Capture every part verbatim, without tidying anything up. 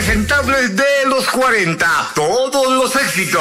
impresentables de los cuarenta. Todos los éxitos.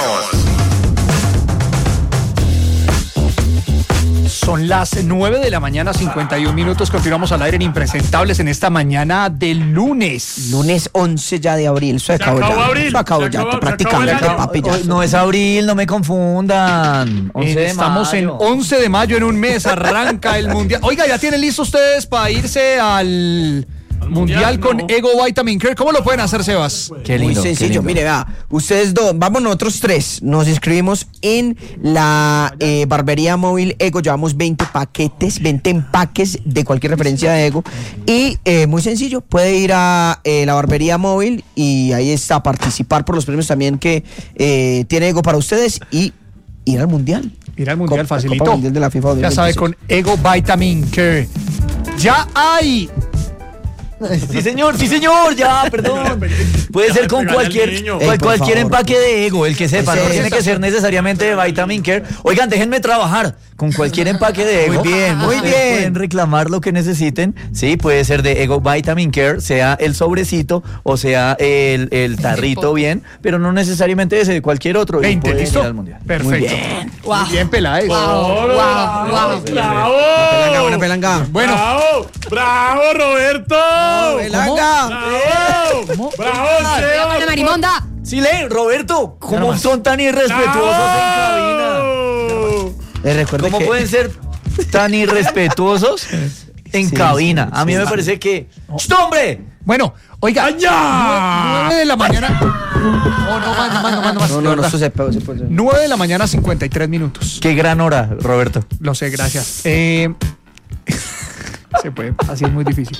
Son las nueve de la mañana, cincuenta y un minutos. Continuamos al aire en Impresentables en esta mañana de lunes. Lunes once ya de abril. Se acabó ya. abril. Se acabó Se ya. acabó, Prácticamente, se acabó papi. Ya. No es abril, no me confundan. once de Estamos en mayo. once de mayo, en un mes arranca el mundial. Oiga, ¿ya tienen listos ustedes para irse al mundial, mundial, con no. Ego Vitamin Care? ¿Cómo lo pueden hacer, Sebas? Qué Muy lindo, qué sencillo, lindo. mire, vea, ustedes dos, vamos nosotros tres, nos inscribimos en la eh, barbería móvil Ego, llevamos veinte paquetes, veinte empaques de cualquier referencia de Ego, y eh, muy sencillo, puede ir a eh, la barbería móvil y ahí está, participar por los premios también que eh, tiene Ego para ustedes y ir al mundial. Ir al mundial, Copa- facilito. Copa Mundial de la FIFA dos mil Ya sabe, veintiséis. con Ego Vitamin Care. Ya hay. Sí, señor, sí, señor, ya, perdón. Puede ser con Pégale al cualquier, niño. cual- Ey, por cualquier favor. empaque de Ego, el que sepa, no Ese- tiene que ser necesariamente de Vitamin Care. Oigan, déjenme trabajar con cualquier empaque de Ego. Muy bien, muy Ustedes bien. Pueden reclamar lo que necesiten. Sí, puede ser de Ego Vitamin Care, sea el sobrecito o sea el, el tarrito bien, pero no necesariamente ese, de cualquier otro. y veinte, pueden ¿listo? ir al mundial. Perfecto. Muy bien. Muy bien, Peláez. ¡Bravo! Pelanga, ¡Bravo! buena pelanga. Bueno. ¡Bravo! ¡Bravo, Roberto! Pelanga. ¡Bravo! ¡Bravo, Seba! ¡Hola, Marimonda! Sí, le, Roberto, ¿cómo Nada más. son tan irrespetuosos en cabina? ¡Bravo! Les recuerdo ¿Cómo que pueden ser tan irrespetuosos en Sí, cabina? sí, A mí sí, me sí. parece que... ¡Cht, hombre! Bueno, oiga. ¡Allá! nueve de la mañana. No, no más, no más, no más, no más. no, no, no, eso se puede, se puede. nueve de la mañana, cincuenta y tres minutos. Qué gran hora, Roberto. Lo sé, gracias. Eh, se puede, así es muy difícil.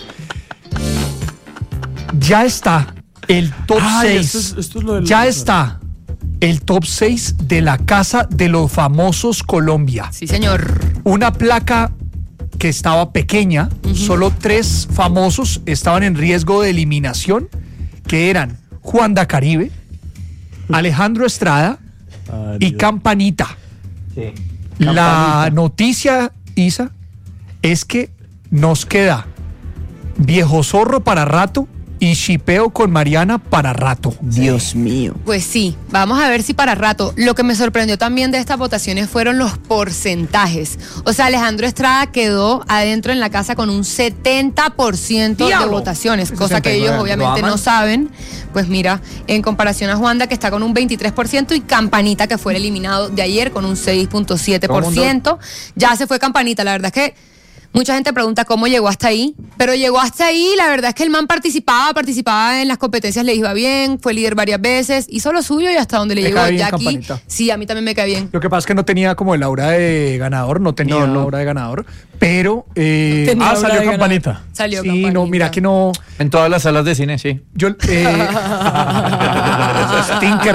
Ya está el top Ay, seis. esto es- esto es lo del- Ya está el top seis de la Casa de los Famosos Colombia. Sí, señor. Una placa que estaba pequeña, solo tres famosos estaban en riesgo de eliminación, que eran Juanda Caribe, Alejandro Estrada y Campanita. La noticia, Isa, es que nos queda Viejo Zorro para rato y Shipeo con Mariana para rato. Dios mío. Pues sí, vamos a ver si para rato. Lo que me sorprendió también de estas votaciones fueron los porcentajes. O sea, Alejandro Estrada quedó adentro en la casa con un setenta por ciento de ¡Diablo! votaciones, cosa que sesenta y nueve, ellos obviamente ¿lo aman? no saben. Pues mira, en comparación a Juanda, que está con un veintitrés por ciento, y Campanita, que fue el eliminado de ayer con un seis punto siete por ciento. Ya se fue Campanita, la verdad es que mucha gente pregunta cómo llegó hasta ahí, pero llegó hasta ahí, la verdad es que el man participaba, participaba en las competencias, le iba bien, fue líder varias veces, hizo lo suyo y hasta donde le Me llegó. cae bien Ya aquí, Campanita. sí, a mí también me cae bien. Lo que pasa es que no tenía como el aura de ganador, no tenía No, no. aura de ganador, pero... eh, Tenía Ah, aura salió de Campanita. Salió sí, Campanita. no, mira que no... En todas las salas de cine, sí. Yo... Eh, Stinker.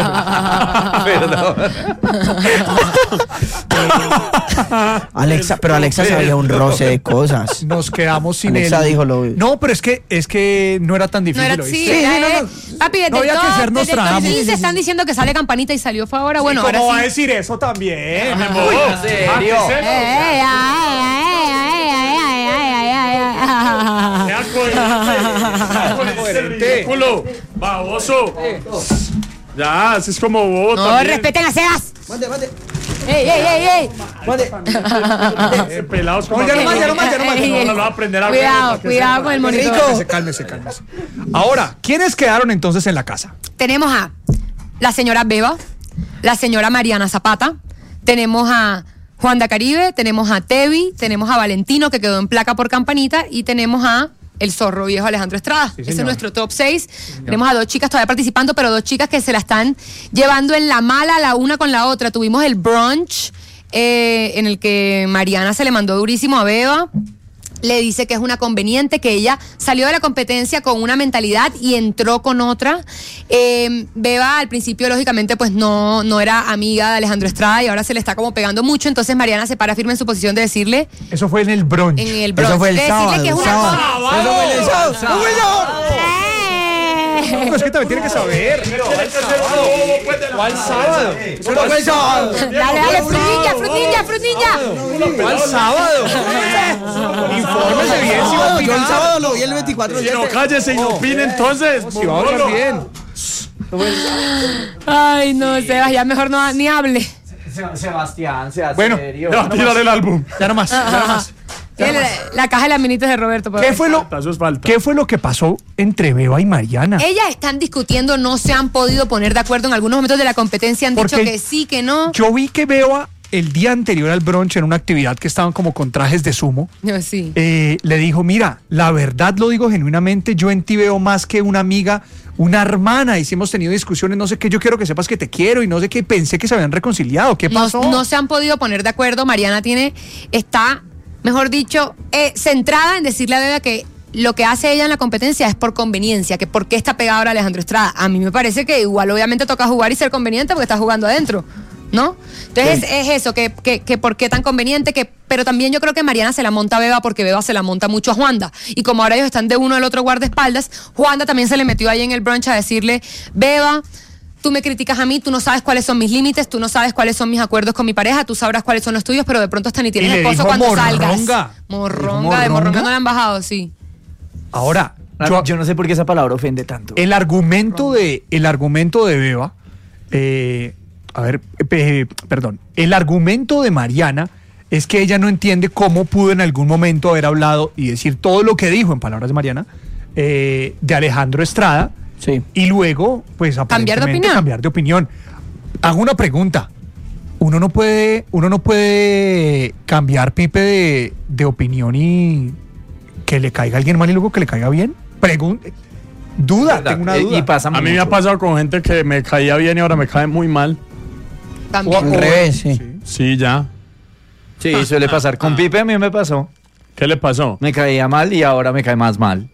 Alexa, pero Alexa sabía un roce de cosas. Nos quedamos sin Alexa el... dijo lo- No, pero es que, es que no era tan No difícil. era ¿oíste? así, Sí, era, sí, no, eh, no. papi, desde No había el que top- ser desde el top Nostradamus. quince están diciendo que sale Campanita y salió fue ahora. Bueno, ahora ¿Cómo sí. va a decir eso también? Uy, ¿en serio? Eh, eh, ay, ay, ay, ay, ay, ay, ay, ay. Sea coherente. Con ese ridículo. Baboso. Ya, así es como vos No, también. respeten a Sebas. Mande, mande, Ey, ey, ey, ey. mande. Eh, Pelados como... No, ya no más, ya no más, ya no más. Ey, ey, No, no va a aprender a ver, Cuidado, para que cuidado sepa. con el Qué monitor. rico. Cálmese, cálmese, cálmese. Ahora, ¿quiénes quedaron entonces en la casa? Tenemos a la señora Beba, la señora Mariana Zapata, tenemos a Juanda Caribe, tenemos a Tevi, tenemos a Valentino, que quedó en placa por Campanita, y tenemos a el zorro viejo Alejandro Estrada. Ese es señor. nuestro top seis. Tenemos a dos chicas todavía participando, pero dos chicas que se la están llevando en la mala la una con la otra. Tuvimos el brunch eh, en el que Mariana se le mandó durísimo a Beba. Le dice que es una conveniente, que ella salió de la competencia con una mentalidad y entró con otra. Eh, Beba al principio, lógicamente, pues no, no era amiga de Alejandro Estrada y ahora se le está como pegando mucho. Entonces Mariana se para firme en su posición de decirle Eso fue en el brunch. en el brunch, Eso fue el de decirle sábado. que es una sábado. cosa. Eso fue el sábado. Eso fue el sábado. No, es que también tiene que saber. ¿Cuál sábado? Eso fue el sábado. Dale, dale, frutilla, frutilla, frutilla. ¿Cuál sábado? Infórmese bien si va a Yo el opinar. sábado lo vi el veinticuatro. Y no cállese y no opine entonces. Si va a hablar bien. Ay, no, Sebas, ya mejor no ni hable. Sebastián, sea Bueno, serio. Le va a tirar el álbum. Ya nomás, ya nomás. Tiene la, la caja de las minitas de Roberto. por ¿Qué favor. fue lo, Falta, eso es falta. ¿Qué fue lo que pasó entre Beba y Mariana? Ellas están discutiendo, no se han podido poner de acuerdo en algunos momentos de la competencia, han Porque dicho que sí, que no. Yo vi que Beba el día anterior al brunch en una actividad que estaban como con trajes de sumo. No, sí. eh, le dijo, mira, la verdad lo digo genuinamente, yo en ti veo más que una amiga, una hermana, y si hemos tenido discusiones, no sé qué, yo quiero que sepas que te quiero y no sé qué, pensé que se habían reconciliado, ¿qué No, pasó? no se han podido poner de acuerdo. Mariana tiene, está, mejor dicho, eh, centrada en decirle a Beba que lo que hace ella en la competencia es por conveniencia, que por qué está pegada ahora a Alejandro Estrada. A mí me parece que igual obviamente toca jugar y ser conveniente porque está jugando adentro, ¿no? Entonces es, es eso, que, que, que por qué tan conveniente, que, pero también yo creo que Mariana se la monta a Beba porque Beba se la monta mucho a Juanda. Y como ahora ellos están de uno al otro guardaespaldas, Juanda también se le metió ahí en el brunch a decirle, Beba, tú me criticas a mí, tú no sabes cuáles son mis límites, tú no sabes cuáles son mis acuerdos con mi pareja, tú sabrás cuáles son los tuyos, pero de pronto hasta ni tienes Y le esposo dijo cuando morronga. salgas. ¿Le Morronga, dijo de morronga morronga? no le han bajado, sí. Ahora, Yo, yo, yo no sé por qué esa palabra ofende tanto. el argumento de, el argumento de Beba, eh, a ver, eh, perdón, el argumento de Mariana es que ella no entiende cómo pudo en algún momento haber hablado y decir todo lo que dijo, en palabras de Mariana, eh, de Alejandro Estrada, Sí. y luego, pues, Cambiar de aparentemente opinión. cambiar de opinión. Hago una pregunta. Uno no puede, uno no puede cambiar, Pipe, de, de opinión y que le caiga a alguien mal y luego que le caiga bien. Pregunte. Duda, tengo una Eh, duda. Y pasa A mí me mucho. ha pasado con gente que me caía bien y ahora me cae muy mal. También. Al revés, sí. Sí, ya. Sí, suele pasar. Con Pipe a mí me pasó. ¿Qué le pasó? Me caía mal y ahora me cae más mal.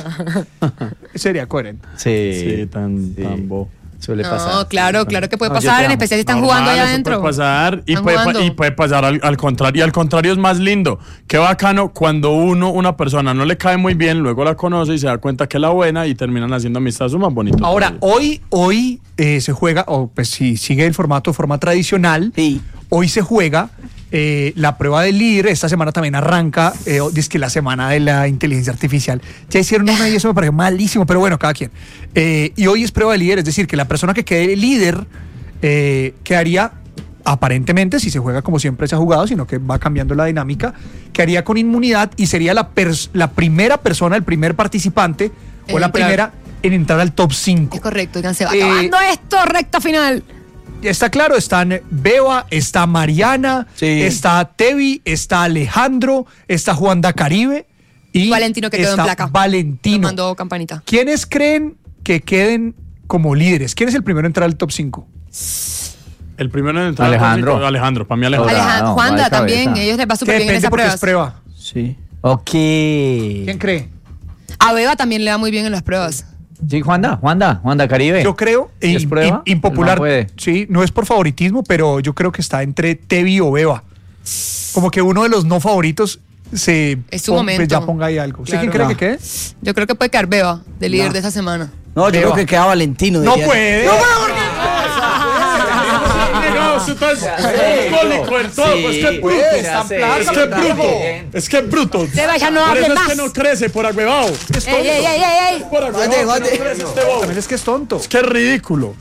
Sería coherente. Sí. Sí, tan, sí. tan bo. Suele No, pasar. claro, claro que puede No, yo pasar, te en amo. especial si están Normal, jugando allá eso adentro. puede pasar y Están puede, pa- jugando. y puede pasar al, al contrario. Y al contrario es más lindo. Qué bacano cuando uno, una persona no le cae muy bien, luego la conoce y se da cuenta que es la buena y terminan haciendo amistad. Eso es más bonito. Ahora, todavía. hoy, hoy eh, se juega, o pues si sigue el formato de forma tradicional, Sí. hoy se juega eh, la prueba del líder. Esta semana también arranca, eh, dice que la semana de la inteligencia artificial. Ya hicieron una y eso me pareció malísimo, pero bueno, cada quien. Eh, y hoy es prueba del líder, es decir, que la persona que quede líder eh, quedaría, aparentemente, si se juega como siempre se ha jugado, sino que va cambiando la dinámica, quedaría con inmunidad y sería la, pers- la primera persona, el primer participante o En la entrar. primera en entrar al top cinco. Es correcto, oigan, se va Eh, acabando esto, recta final. Está claro, están Beba, está Mariana, Sí. está Tevi, está Alejandro, está Juanda Caribe y Valentino, que quedó en está placa. Nos Valentino. mandó campanita. ¿Quiénes creen que queden como líderes? ¿Quién es el primero en entrar al top cinco? El primero en entrar. Alejandro. al- Alejandro, para mí Alejandro. Ahora, Alejandro, no, Juanda va de también, cabeza. ellos les va Que súper bien en depende esas porque es pruebas. prueba. Sí. Ok. ¿Quién cree? A Beba también le va muy bien en las pruebas. Sí, Juanda, Juanda, Juanda Caribe. Yo creo, ¿Y es im- prueba? im- impopular, El man puede. sí, no es por favoritismo, pero yo creo que está entre Tevi o Beba. Como que uno de los no favoritos se Es su pon- momento. pues ya ponga ahí algo. ¿Usted quién Claro. cree que quede? Yo creo que puede quedar Beba, de líder de esta semana. No, yo Beba. creo que queda Valentino. No diría. puede. No, eso es alcohólico en todo. Es que es bruto. está en placa, Es que es bruto. Es que es bruto. Seba, ya no Por hable eso es más. que no crece por agüevado. ¡Ey, ey, ey, ey, ey! Por agüevado. Guate, que no guate. crece este bobo. También es que es tonto. Es que es ridículo.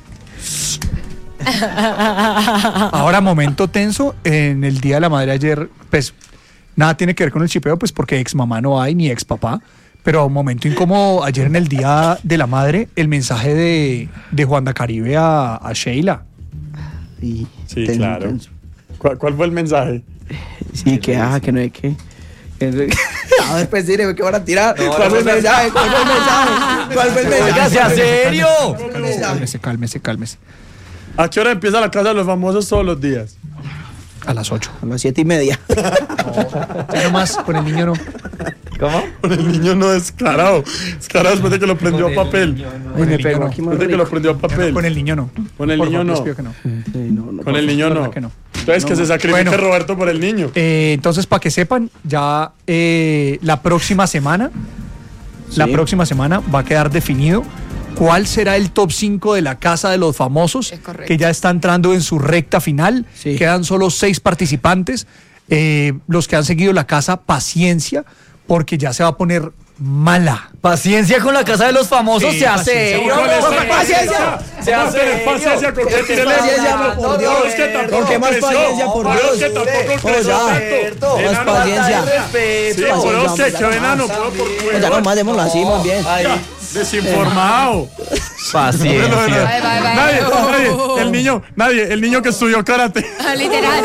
Ahora, momento tenso, en el Día de la Madre ayer, pues nada tiene que ver con el chipeo, pues porque ex mamá no hay, ni ex papá, pero un momento incómodo ayer en el Día de la Madre, el mensaje de, de Juanda Caribe a, a Sheila. Sí, Sí, tenso, claro. tenso. ¿Cuál, cuál fue el mensaje? Sí, que ah, que no hay que. que no hay que- No, después diré que van a tirar. No, ¿Cuál fue el no, no. mensaje? ¿Cuál fue el mensaje? ¿Cuál fue el mensaje? Oiga, sea serio. Cálmese, cálmese, cálmese. ¿A qué hora empieza la casa de los famosos todos los días? A las ocho. A las siete y media. Ya nomás, con el niño no. ¿Cómo? Con el niño no descarado. Descarado después de que lo prendió a papel. Ay, me el pegó niño aquí no. más Después de que lo rico. prendió a papel. Con el niño no. Con el Por niño favor, no. les pido que no. Sí, no, no. Con el niño verdad no. que no. Entonces que se sacrifique Bueno. Roberto por el niño. Eh, entonces, para que sepan, ya eh, la próxima semana, la Sí. próxima semana va a quedar definido cuál será el top cinco de la Casa de los Famosos, Es correcto. que ya está entrando en su recta final. Sí. Quedan solo seis participantes. Eh, los que han seguido la casa, paciencia, porque ya se va a poner mala. Paciencia con la casa de los famosos, Sí, se hace. paciencia. Con esta- paciencia. Se Vamos a hace. tener paciencia con que tire paciencia, la- por No, Dios. es que tampoco ¿Con qué más creció. paciencia, por No, es Dios? que tampoco Oh, creció ya. tanto. Más Enano, paciencia. Sí, Paciencia, por eso que ya qué no enano, más. puedo por No, ya culo. nomás démoslo así, muy bien. Ya, Desinformado. Paciencia. Bye, bye, bye. Nadie, nadie, el niño, nadie, el niño que estudió karate. Literal.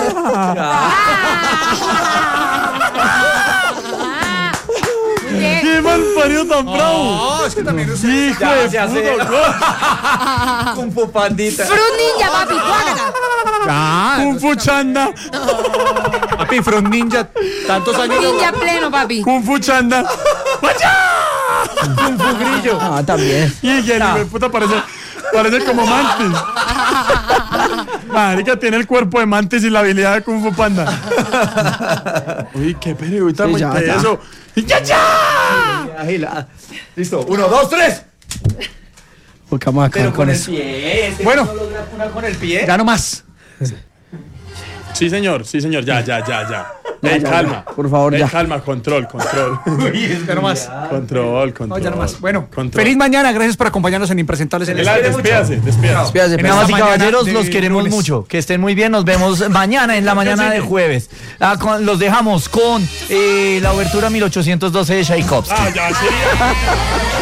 Muy bien. ¡Qué mal parido tan bravo! No, es que también es... ¡Hijo Ya, de se hace. puta! Kung Fu Pandita. Fruit Ninja, papi, cuácata. Ah, ¡Kung Fu Chanda! papi, Front Ninja, tantos años de... Ninja pleno, papi. ¡Kung Fu Chanda! ¡Vaya! Kung Fu Grillo. Ah, también. Y el hijo de puta parece, parece como Mantis. Marica tiene el cuerpo de Mantis y la habilidad de Kung Fu Panda. Uy, qué periodista Sí, muy ya, ya. teso. ¡Y ¡Ya, ya! Agila. Listo. Uno, dos, tres. Porque vamos a acabar Pero con con el eso. pie. Este Bueno. no logra una con el pie. Ya no más. Sí, señor, sí, señor, ya, ya, ya, ya. Ya, Eh, ya, calma. ya. Por favor, Eh, ya. calma, control, control. Ya no más. Control, No, control. ya no más. Bueno, control. feliz mañana. Gracias por acompañarnos en Impresentables en el Pilar, despídase, despídase. Espérate, En Damas y mañana caballeros, de los queremos lunes. mucho. Que estén muy bien. Nos vemos mañana en la mañana de jueves. Ah, con- los dejamos con eh, la obertura mil ochocientos doce de Tchaikovsky. Ah, ya, sí.